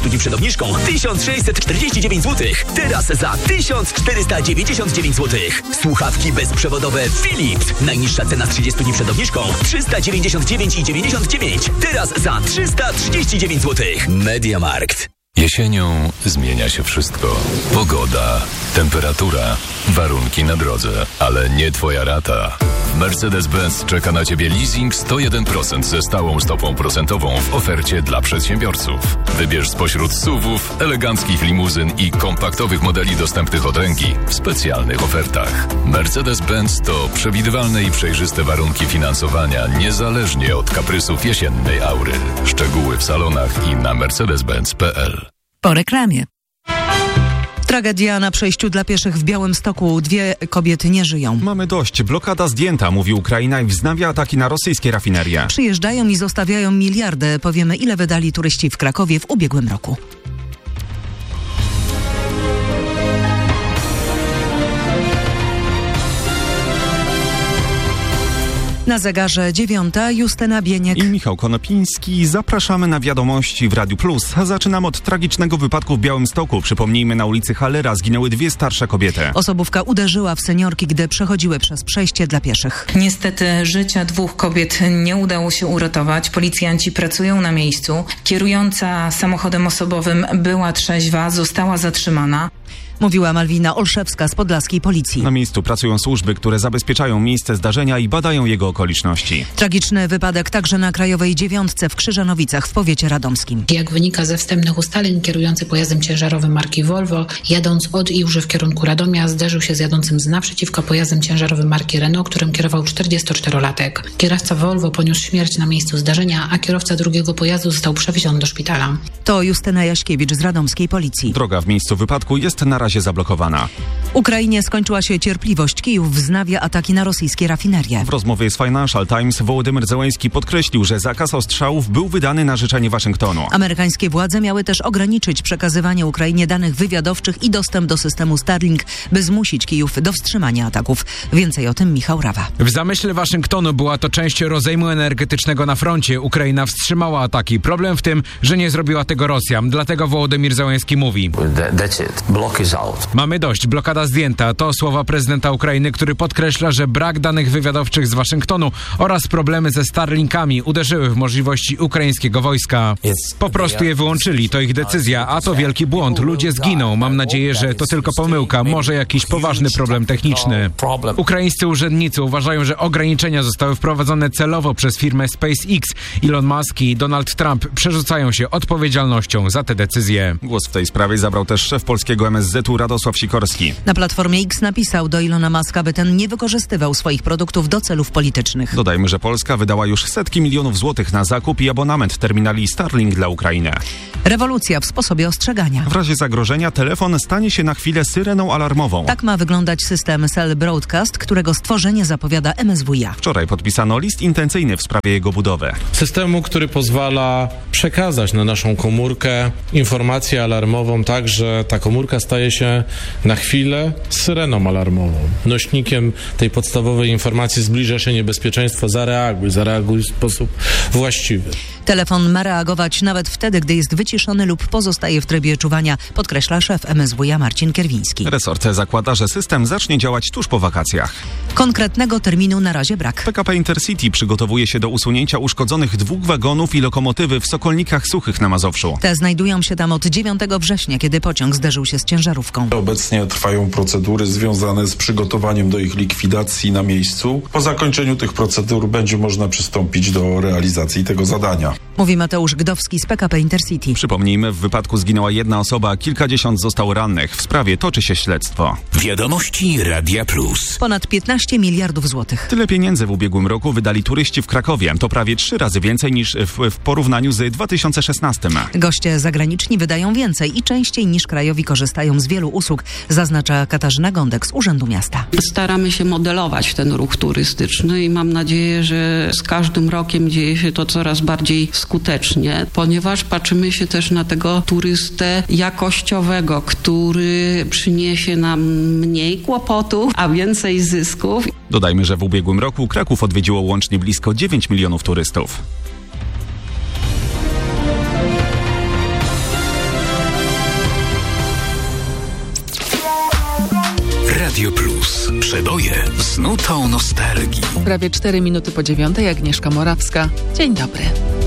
dni przed obniżką 1649 zł. Teraz za 1499 zł. Słuchawki bezprzewodowe Philips. Najniższa cena z 30 dni przed obniżką 399,99. Teraz za 339 zł. MediaMarkt. Jesienią zmienia się wszystko. Pogoda, temperatura, warunki na drodze, ale nie twoja rata. Mercedes-Benz czeka na Ciebie leasing 101% ze stałą stopą procentową w ofercie dla przedsiębiorców. Wybierz spośród SUV-ów, eleganckich limuzyn i kompaktowych modeli dostępnych od ręki w specjalnych ofertach. Mercedes-Benz to przewidywalne i przejrzyste warunki finansowania niezależnie od kaprysów jesiennej aury. Szczegóły w salonach i na mercedes-benz.pl. Po reklamie. Tragedia na przejściu dla pieszych w Białymstoku. 2 kobiety nie żyją. Mamy dość. Blokada zdjęta, mówi Ukraina i wznawia ataki na rosyjskie rafinerie. Przyjeżdżają i zostawiają miliardy. Powiemy, ile wydali turyści w Krakowie w ubiegłym roku. Na zegarze 9, Justyna Bieniek i Michał Konopiński. Zapraszamy na wiadomości w Radiu Plus. Zaczynamy od tragicznego wypadku w Białymstoku. Przypomnijmy, na ulicy Hallera zginęły 2 starsze kobiety. Osobówka uderzyła w seniorki, gdy przechodziły przez przejście dla pieszych. Niestety życia 2 kobiet nie udało się uratować. Policjanci pracują na miejscu. Kierująca samochodem osobowym była trzeźwa, została zatrzymana. Mówiła Malwina Olszewska z podlaskiej policji. Na miejscu pracują służby, które zabezpieczają miejsce zdarzenia i badają jego okoliczności. Tragiczny wypadek także na Krajowej 9 w Krzyżanowicach w powiecie radomskim. Jak wynika ze wstępnych ustaleń, kierujący pojazdem ciężarowym marki Volvo, jadąc od Iłży w kierunku Radomia, zderzył się z jadącym z naprzeciwka pojazdem ciężarowym marki Renault, którym kierował 44-latek. Kierowca Volvo poniósł śmierć na miejscu zdarzenia, a kierowca drugiego pojazdu został przewieziony do szpitala. To Justyna Jaśkiewicz z radomskiej policji. Droga w miejscu wypadku jest na razie zablokowana. Ukrainie skończyła się cierpliwość. Kijów wznawia ataki na rosyjskie rafinerie. W rozmowie z Financial Times Wołodymyr Zełenski podkreślił, że zakaz ostrzałów był wydany na życzenie Waszyngtonu. Amerykańskie władze miały też ograniczyć przekazywanie Ukrainie danych wywiadowczych i dostęp do systemu Starlink, by zmusić Kijów do wstrzymania ataków. Więcej o tym Michał Rawa. W zamyśle Waszyngtonu była to część rozejmu energetycznego na froncie. Ukraina wstrzymała ataki. Problem w tym, że nie zrobiła tego Rosja. Dlatego Wołodymyr Zełenski mówi: That's it. Block is out. Mamy dość, blokada zdjęta. To słowa prezydenta Ukrainy, który podkreśla, że brak danych wywiadowczych z Waszyngtonu oraz problemy ze Starlinkami uderzyły w możliwości ukraińskiego wojska. Po prostu je wyłączyli, to ich decyzja, a to wielki błąd. Ludzie zginą. Mam nadzieję, że to tylko pomyłka, może jakiś poważny problem techniczny. Ukraińscy urzędnicy uważają, że ograniczenia zostały wprowadzone celowo przez firmę SpaceX. Elon Musk i Donald Trump przerzucają się odpowiedzialnością za te decyzje. Głos w tej sprawie zabrał też szef polskiego MSZ-u Radosław Sikorski. Na Platformie X napisał do Ilona Muska, by ten nie wykorzystywał swoich produktów do celów politycznych. Dodajmy, że Polska wydała już setki milionów złotych na zakup i abonament terminali Starlink dla Ukrainy. Rewolucja w sposobie ostrzegania. W razie zagrożenia telefon stanie się na chwilę syreną alarmową. Tak ma wyglądać system Cell Broadcast, którego stworzenie zapowiada MSWiA. Wczoraj podpisano list intencyjny w sprawie jego budowy. Systemu, który pozwala przekazać na naszą komórkę informację alarmową, tak że ta komórka staje się na chwilę syreną alarmową. Nośnikiem tej podstawowej informacji: zbliża się niebezpieczeństwo, zareaguj w sposób właściwy. Telefon ma reagować nawet wtedy, gdy jest wyciszony lub pozostaje w trybie czuwania, podkreśla szef MSWiA Marcin Kierwiński. Resort zakłada, że system zacznie działać tuż po wakacjach. Konkretnego terminu na razie brak. PKP Intercity przygotowuje się do usunięcia uszkodzonych 2 wagonów i lokomotywy w Sokolnikach Suchych na Mazowszu. Te znajdują się tam od 9 września, kiedy pociąg zderzył się z ciężarówką. Obecnie trwają procedury związane z przygotowaniem do ich likwidacji na miejscu. Po zakończeniu tych procedur będzie można przystąpić do realizacji tego zadania. Mówi Mateusz Gdowski z PKP Intercity. Przypomnijmy, w wypadku zginęła 1 osoba, kilkadziesiąt zostało rannych. W sprawie toczy się śledztwo. Wiadomości Radia Plus. Ponad 15 miliardów złotych. Tyle pieniędzy w ubiegłym roku wydali turyści w Krakowie. To prawie 3 razy więcej niż w porównaniu z 2016. Goście zagraniczni wydają więcej i częściej niż krajowi korzystają z wielu usług, zaznacza Katarzyna Gądek z Urzędu Miasta. Staramy się modelować ten ruch turystyczny i mam nadzieję, że z każdym rokiem dzieje się to coraz bardziej skutecznie, ponieważ patrzymy się też na tego turystę jakościowego, który przyniesie nam mniej kłopotów, a więcej zysków. Dodajmy, że w ubiegłym roku Kraków odwiedziło łącznie blisko 9 milionów turystów. Radio Plus. Przeboje z nutą nostalgii. Prawie 4 minuty po 9:00, Agnieszka Morawska. Dzień dobry.